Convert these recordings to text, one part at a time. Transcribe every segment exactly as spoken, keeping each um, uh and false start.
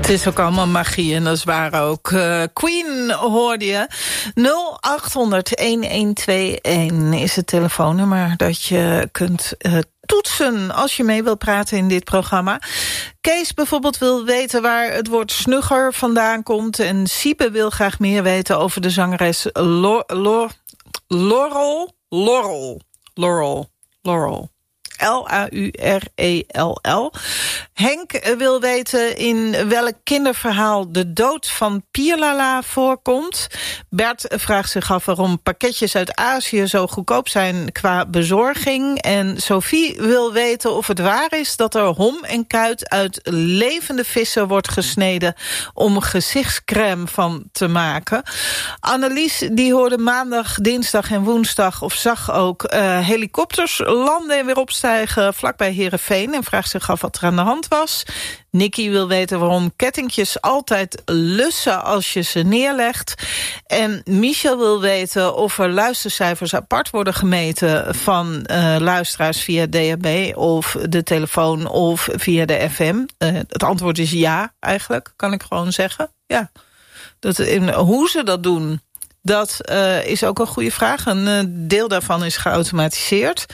Het is ook allemaal magie en dat is waar ook. Uh, Queen hoorde je. nul acht honderd elf twee een is het telefoonnummer dat je kunt uh, toetsen als je mee wilt praten in dit programma. Kees bijvoorbeeld wil weten waar het woord snugger vandaan komt. En Siebe wil graag meer weten over de zangeres Lor, Lor, Laurel. Laurel. Laurel. Laurel. L A U R E L L. Henk wil weten in welk kinderverhaal de dood van Pierlala voorkomt. Bert vraagt zich af waarom pakketjes uit Azië zo goedkoop zijn qua bezorging. En Sophie wil weten of het waar is dat er hom en kuit uit levende vissen wordt gesneden om gezichtscrème van te maken. Annelies die hoorde maandag, dinsdag en woensdag of zag ook uh, helikopters landen en weer opstaan vlakbij Heerenveen en vraagt zich af wat er aan de hand was. Nicky wil weten waarom kettingjes altijd lussen als je ze neerlegt. En Michel wil weten of er luistercijfers apart worden gemeten van uh, luisteraars via D A B of de telefoon of via de F M. Uh, het antwoord is ja, eigenlijk, kan ik gewoon zeggen. Ja. Dat, in, hoe ze dat doen, dat uh, is ook een goede vraag. Een uh, deel daarvan is geautomatiseerd.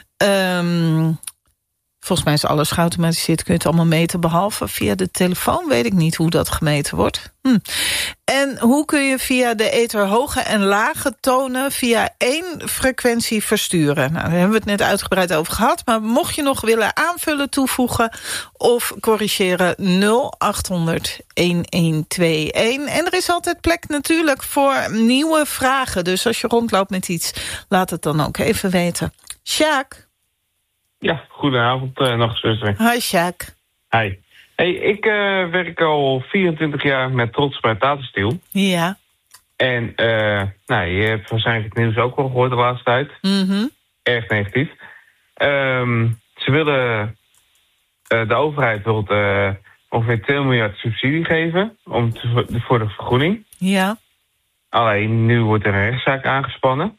Um, volgens mij is alles geautomatiseerd. Kun je het allemaal meten, behalve via de telefoon. Weet ik niet hoe dat gemeten wordt. Hm. En hoe kun je via de ether hoge en lage tonen via één frequentie versturen? Nou, daar hebben we het net uitgebreid over gehad. Maar mocht je nog willen aanvullen, toevoegen of corrigeren, nul acht honderd elf twee een. En er is altijd plek natuurlijk voor nieuwe vragen. Dus als je rondloopt met iets, laat het dan ook even weten. Sjaak. Ja, goedenavond uh, nog, zuster. Hoi, Sjaak. Hi. Hey, ik uh, werk al vierentwintig jaar met Trots bij Tata Steel. Ja. En uh, nou, je hebt waarschijnlijk het nieuws ook wel gehoord de laatste tijd. Mm-hmm. Erg negatief. Um, ze willen, uh, de overheid wil uh, ongeveer twee miljard subsidie geven om te, voor de vergroening. Ja. Alleen, nu wordt er een rechtszaak aangespannen.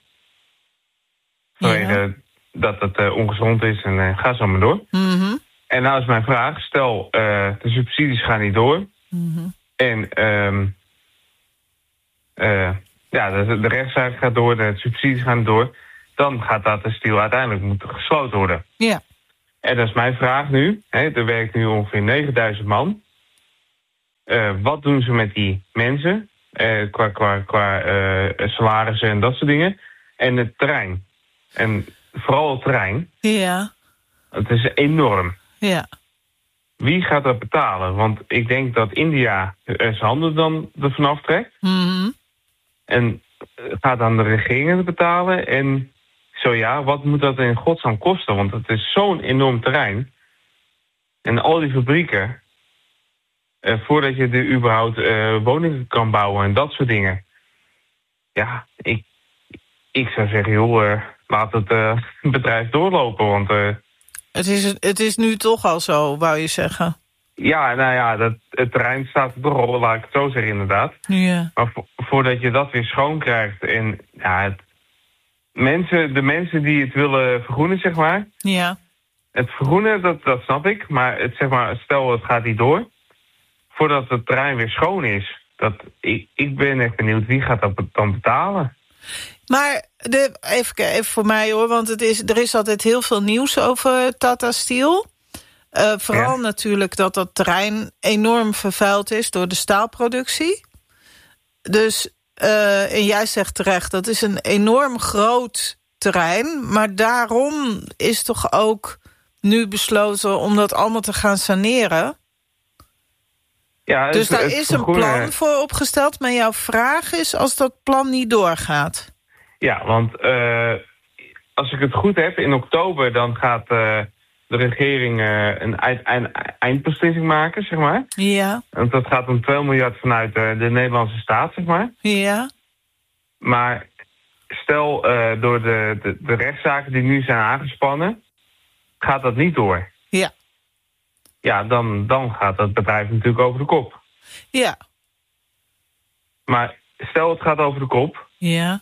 Vanwege Ja. dat het uh, ongezond is en uh, ga zo maar door. Mm-hmm. En nou is mijn vraag, stel uh, de subsidies gaan niet door. Mm-hmm. En um, uh, ja, de, de rechtszaak gaat door, de subsidies gaan door. Dan gaat Tata Steel uiteindelijk moeten gesloten worden. Ja. En dat is mijn vraag nu. Hè, er werkt nu ongeveer negenduizend man. Uh, wat doen ze met die mensen? Uh, qua qua, qua uh, salarissen en dat soort dingen. En het terrein. En vooral het terrein. Ja. Het is enorm. Ja. Wie gaat dat betalen? Want ik denk dat India zijn handen dan ervan aftrekt. Mm-hmm. En gaat dan de regering het betalen? En zo ja, wat moet dat in godsnaam kosten? Want het is zo'n enorm terrein. En al die fabrieken, eh, voordat je er überhaupt eh, woningen kan bouwen en dat soort dingen. Ja, ik, ik zou zeggen, joh, uh, laat het uh, bedrijf doorlopen, want... Uh, Het is, het is nu toch al zo, wou je zeggen. Ja, nou ja, dat, het terrein staat er toch al, laat ik het zo zeggen inderdaad. Ja. Maar vo- voordat je dat weer schoon krijgt en ja, het, mensen, de mensen die het willen vergroenen, zeg maar. Ja. Het vergroenen, dat, dat snap ik, maar het, zeg maar, stel het gaat niet door. Voordat het terrein weer schoon is, dat, ik, ik ben echt benieuwd wie gaat dat dan betalen. Maar de, even, even voor mij hoor, want het is, er is altijd heel veel nieuws over Tata Steel. Uh, vooral ja. natuurlijk dat dat terrein enorm vervuild is door de staalproductie. Dus, uh, en jij zegt terecht, dat is een enorm groot terrein. Maar daarom is toch ook nu besloten om dat allemaal te gaan saneren. Ja, dus het, daar het is een plan voor opgesteld. Maar jouw vraag is als dat plan niet doorgaat. Ja, want uh, als ik het goed heb, in oktober dan gaat uh, de regering uh, een eind, eind, eindbeslissing maken, zeg maar. Ja. Want dat gaat om twee miljard vanuit uh, de Nederlandse staat, zeg maar. Ja. Maar stel uh, door de, de, de rechtszaken die nu zijn aangespannen, gaat dat niet door. Ja. Ja, dan, dan gaat dat bedrijf natuurlijk over de kop. Ja. Maar stel het gaat over de kop. Ja.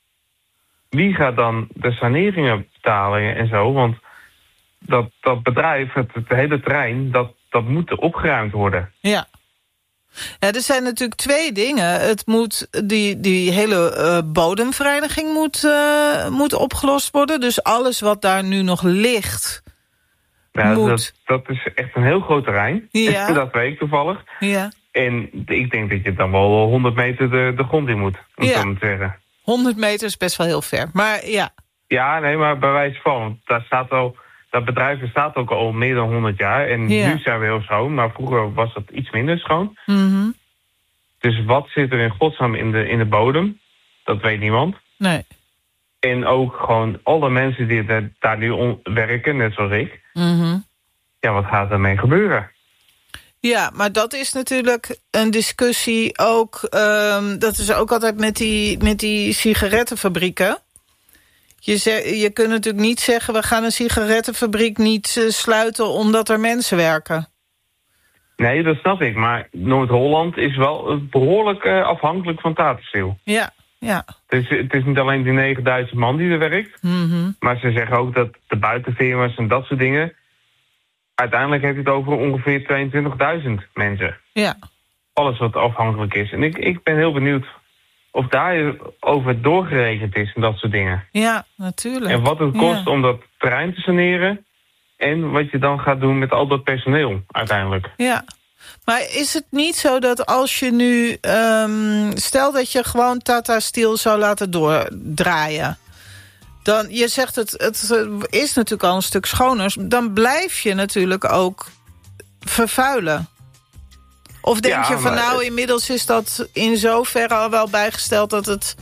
Wie gaat dan de saneringen betalen en zo? Want dat, dat bedrijf, het, het hele terrein, dat, dat moet opgeruimd worden. Ja. Ja, er zijn natuurlijk twee dingen. Het moet, die, die hele uh, bodemvereniging moet, uh, moet opgelost worden. Dus alles wat daar nu nog ligt... Ja, moet... dat, dat is echt een heel groot terrein. Ja. Dat weet ik toevallig. Ja. En ik denk dat je dan wel honderd meter de, de grond in moet, om ja. zo te zeggen. honderd meter is best wel heel ver, maar ja. Ja, nee, maar bij wijze van, want daar staat al, dat bedrijf bestaat ook al meer dan honderd jaar. En ja. nu zijn we heel schoon, maar vroeger was dat iets minder schoon. Mm-hmm. Dus wat zit er in godsnaam in de, in de bodem? Dat weet niemand. Nee. En ook gewoon alle mensen die daar, daar nu on, werken, net zoals ik. Mm-hmm. Ja, wat gaat ermee gebeuren? Ja, maar dat is natuurlijk een discussie ook... Um, dat is ook altijd met die, met die sigarettenfabrieken. Je, zeg, je kunt natuurlijk niet zeggen... we gaan een sigarettenfabriek niet uh, sluiten omdat er mensen werken. Nee, dat snap ik. Maar Noord-Holland is wel behoorlijk uh, afhankelijk van Tata Steel. Ja, ja. Het is, het is niet alleen die negenduizend man die er werkt. Mm-hmm. Maar ze zeggen ook dat de buitenfirma's en dat soort dingen... uiteindelijk heeft het over ongeveer tweeëntwintigduizend mensen. Ja. Alles wat afhankelijk is. En ik, ik ben heel benieuwd of daar over doorgerekend is en dat soort dingen. Ja, natuurlijk. En wat het kost ja. om dat terrein te saneren... en wat je dan gaat doen met al dat personeel uiteindelijk. Ja. Maar is het niet zo dat als je nu... Um, stel dat je gewoon Tata Steel zou laten doordraaien... dan, je zegt het, het is natuurlijk al een stuk schoner... dan blijf je natuurlijk ook vervuilen. Of denk ja, je van maar, nou, inmiddels is dat in zoverre al wel bijgesteld... dat het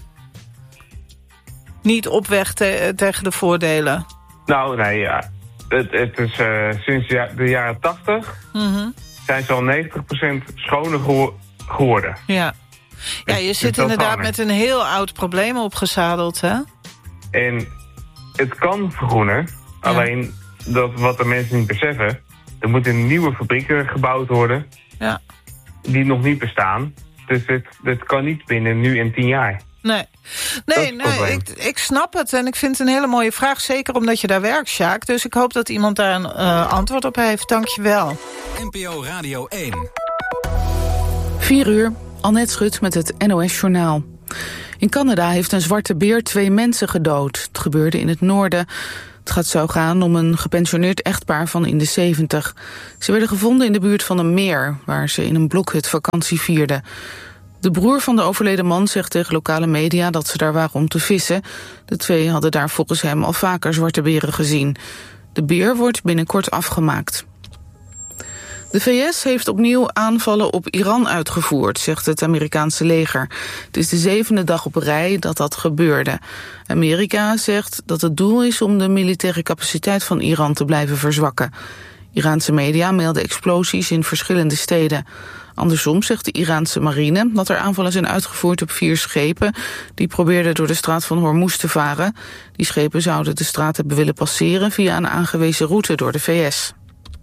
niet opweegt te, tegen de voordelen? Nou, nee, ja. Het, het is uh, sinds de, de jaren tachtig... Mm-hmm. zijn ze al negentig procent schoner gewo- geworden. Ja, ja je dus, zit dus inderdaad met een heel oud probleem opgezadeld, hè? En het kan vergroenen. Ja. Alleen, dat wat de mensen niet beseffen... er moeten nieuwe fabrieken gebouwd worden... Ja. die nog niet bestaan. Dus dit, dit kan niet binnen nu en tien jaar. Nee, nee, nee ik, ik snap het. En ik vind het een hele mooie vraag. Zeker omdat je daar werkt, Sjaak. Dus ik hoop dat iemand daar een uh, antwoord op heeft. Dank je wel. N P O Radio één. vier uur, Annette Schut met het N O S Journaal. In Canada heeft een zwarte beer twee mensen gedood. Het gebeurde in het noorden. Het gaat zo gaan om een gepensioneerd echtpaar van in de zeventig. Ze werden gevonden in de buurt van een meer... waar ze in een blokhut vakantie vierden. De broer van de overleden man zegt tegen lokale media dat ze daar waren om te vissen. De twee hadden daar volgens hem al vaker zwarte beren gezien. De beer wordt binnenkort afgemaakt. De V S heeft opnieuw aanvallen op Iran uitgevoerd, zegt het Amerikaanse leger. Het is de zevende dag op rij dat dat gebeurde. Amerika zegt dat het doel is om de militaire capaciteit van Iran te blijven verzwakken. Iraanse media melden explosies in verschillende steden. Andersom zegt de Iraanse marine dat er aanvallen zijn uitgevoerd op vier schepen die probeerden door de straat van Hormuz te varen. Die schepen zouden de straat hebben willen passeren via een aangewezen route door de V S.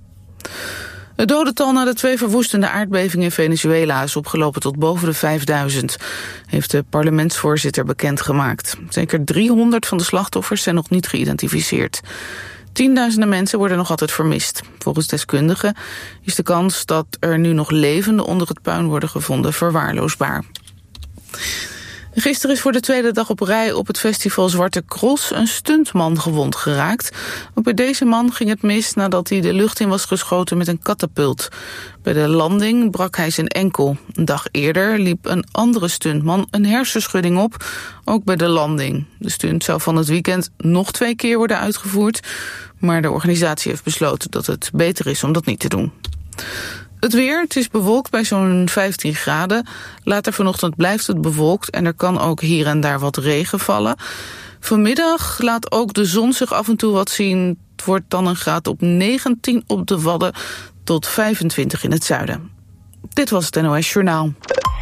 Het dodental na de twee verwoestende aardbevingen in Venezuela is opgelopen tot boven de vijfduizend, heeft de parlementsvoorzitter bekendgemaakt. Zeker driehonderd van de slachtoffers zijn nog niet geïdentificeerd. Tienduizenden mensen worden nog altijd vermist. Volgens deskundigen is de kans dat er nu nog levenden onder het puin worden gevonden verwaarloosbaar. Gisteren is voor de tweede dag op rij op het festival Zwarte Cross een stuntman gewond geraakt. Ook bij deze man ging het mis nadat hij de lucht in was geschoten met een katapult. Bij de landing brak hij zijn enkel. Een dag eerder liep een andere stuntman een hersenschudding op, ook bij de landing. De stunt zou van het weekend nog twee keer worden uitgevoerd, maar de organisatie heeft besloten dat het beter is om dat niet te doen. Het weer, het is bewolkt bij zo'n vijftien graden. Later vanochtend blijft het bewolkt en er kan ook hier en daar wat regen vallen. Vanmiddag laat ook de zon zich af en toe wat zien. Het wordt dan een graad op negentien op de Wadden tot vijfentwintig in het zuiden. Dit was het N O S Journaal.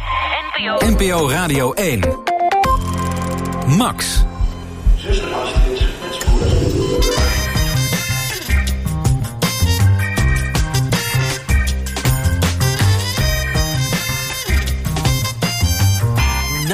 N P O Radio één. Max. Zuster Astrid met spoedig.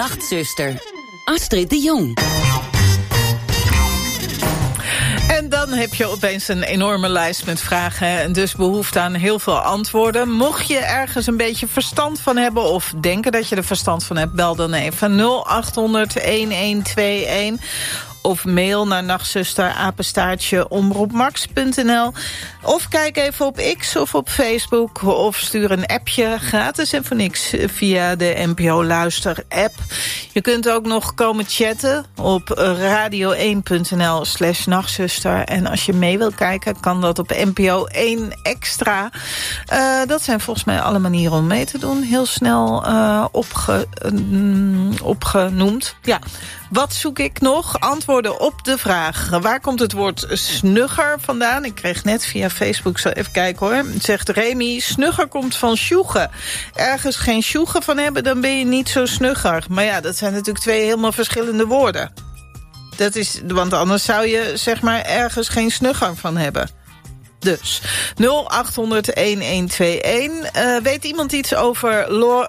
Nachtzuster, Astrid de Jong. En dan heb je opeens een enorme lijst met vragen en dus behoefte aan heel veel antwoorden. Mocht je ergens een beetje verstand van hebben of denken dat je er verstand van hebt, bel dan even nul acht honderd een een twee een of mail naar nachtzuster apenstaartje omroepmax punt n l. Of kijk even op X of op Facebook of stuur een appje gratis en voor niks via de N P O Luister app. Je kunt ook nog komen chatten op radio één punt n l slash nachtzuster. En als je mee wilt kijken kan dat op N P O één Extra. Uh, dat zijn volgens mij alle manieren om mee te doen. Heel snel uh, opge, uh, opgenoemd. Ja. Wat zoek ik nog? Antwoorden op de vraag. Waar komt het woord snugger vandaan? Ik kreeg net via Facebook, zo even kijken hoor. Zegt Remy, snugger komt van sjoegen. Ergens geen sjoegen van hebben, dan ben je niet zo snugger. Maar ja, dat zijn natuurlijk twee helemaal verschillende woorden. Dat is, want anders zou je zeg maar ergens geen snugger van hebben. Dus nul acht honderd een een twee een. Uh, weet iemand iets over Lor-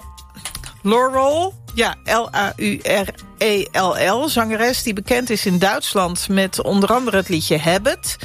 Laurel? Ja, L A U R E L L, zangeres die bekend is in Duitsland met onder andere het liedje Habit.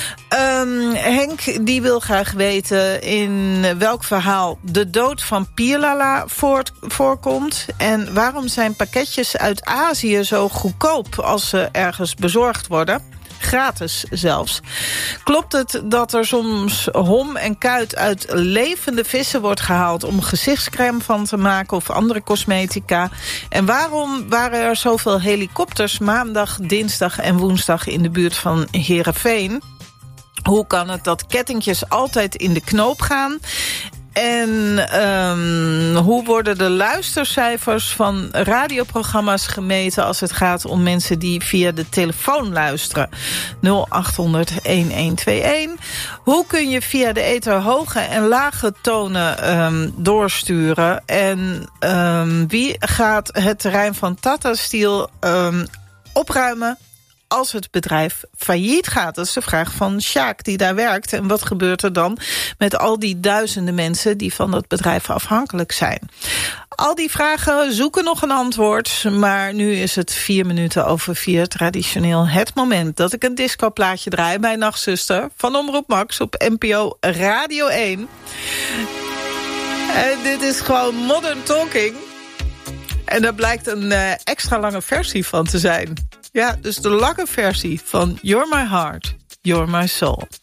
Um, Henk die wil graag weten in welk verhaal de dood van Pierlala voort, voorkomt. En waarom zijn pakketjes uit Azië zo goedkoop als ze ergens bezorgd worden? Gratis zelfs. Klopt het dat er soms hom en kuit uit levende vissen wordt gehaald om gezichtscrème van te maken of andere cosmetica? En waarom waren er zoveel helikopters maandag, dinsdag en woensdag in de buurt van Heerenveen? Hoe kan het dat kettingjes altijd in de knoop gaan? En um, hoe worden de luistercijfers van radioprogramma's gemeten als het gaat om mensen die via de telefoon luisteren? nul acht honderd een een twee een. Hoe kun je via de ether hoge en lage tonen um, doorsturen? En um, wie gaat het terrein van Tata Steel um, opruimen als het bedrijf failliet gaat? Dat is de vraag van Sjaak die daar werkt. En wat gebeurt er dan met al die duizenden mensen die van dat bedrijf afhankelijk zijn? Al die vragen zoeken nog een antwoord. Maar nu is het vier minuten over vier. Traditioneel het moment dat ik een discoplaatje draai bij Nachtzuster van Omroep Max op N P O Radio één. En dit is gewoon Modern Talking. En daar blijkt een uh, extra lange versie van te zijn. Ja, dus de lange versie van You're My Heart, You're My Soul.